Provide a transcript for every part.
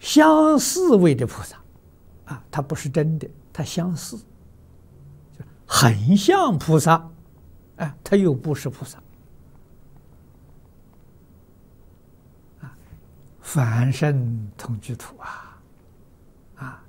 相似位的菩萨啊，它不是真的，它相似，很像菩萨，啊，它又不是菩萨。啊，凡圣同居土啊，啊，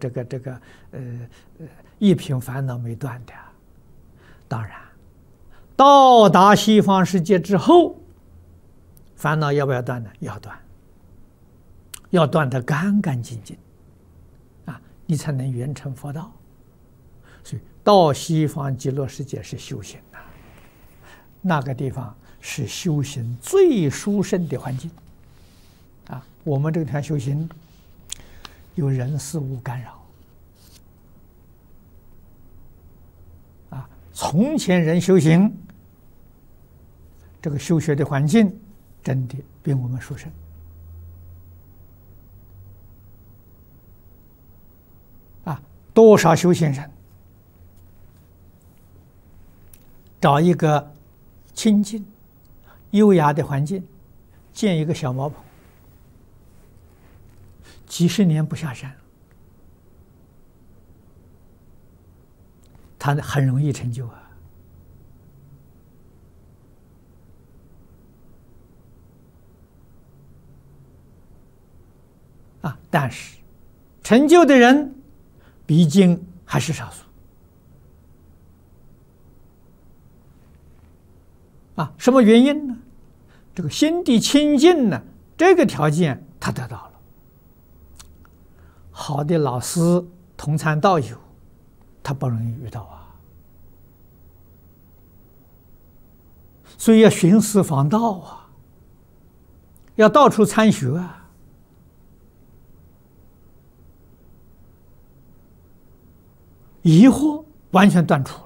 一品烦恼没断的。当然，到达西方世界之后，烦恼要不要断呢？要断，要断得干干净净，啊，你才能圆成佛道。所以到西方极乐世界是修行的，那个地方是修行最殊胜的环境。啊，我们这个地方修行有人事物干扰。啊，从前人修行，这个修学的环境真的比我们殊胜。啊，多少修行人找一个清净、优雅的环境，建一个小茅棚，几十年不下山，他很容易成就啊！啊，但是成就的人毕竟还是少数。啊，什么原因呢？这个心地清净呢，这个条件他得到了。好的老师、同参道友，他不容易遇到啊。所以要寻师访道啊，要到处参学啊。疑惑完全断除了。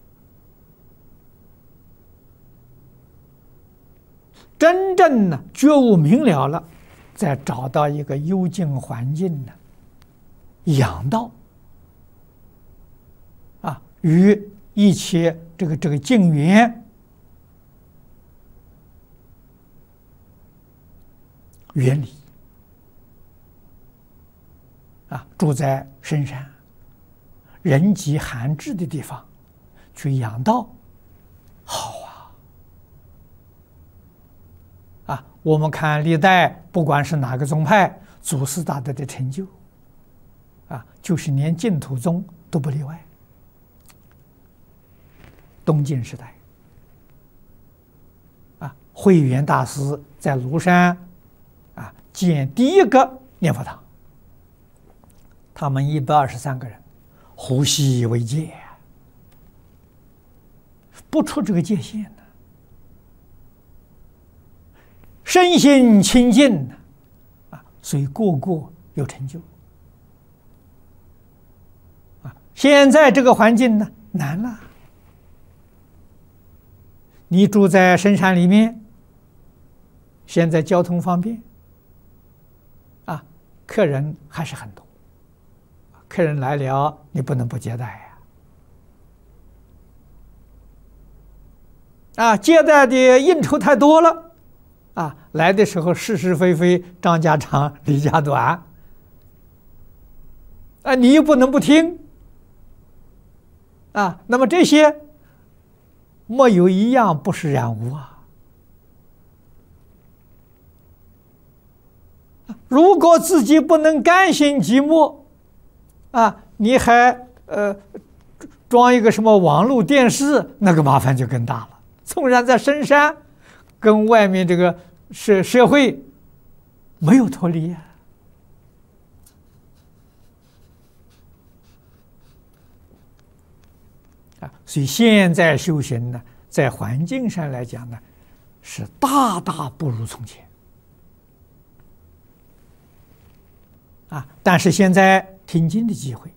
真正呢觉悟明了了，再找到一个幽静环境呢，养道啊，与一切这个境缘远离啊，住在深山人迹罕至的地方去养道，好啊！我们看历代，不管是哪个宗派，祖师大德的成就，啊，就是连净土宗都不例外。东晋时代，啊，慧远大师在庐山，啊，建第一个念佛堂，他们123个人，呼吸为戒，不出这个界限呢。身心清净啊，所以个个有成就啊。现在这个环境呢，难了。你住在深山里面，现在交通方便啊，客人还是很多，客人来了，你不能不接待呀。啊，接待的应酬太多了。啊，来的时候是是非非，张家长李家短，啊，你又不能不听，啊，那么这些没有一样不是染污啊。如果自己不能甘心寂寞，啊，你还装一个什么网络电视，那个麻烦就更大了。纵然在深山，跟外面这个社会没有脱离啊，所以现在修行呢，在环境上来讲呢，是大大不如从前啊。但是现在听经的机会，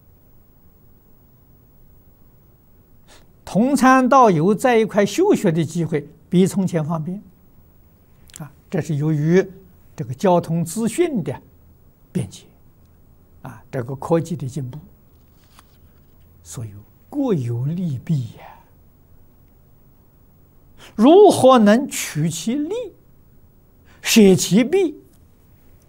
同参道友在一块修学的机会比从前方便啊，这是由于这个交通资讯的便捷啊，这个科技的进步，所以各有利弊呀。如何能取其利，舍其弊，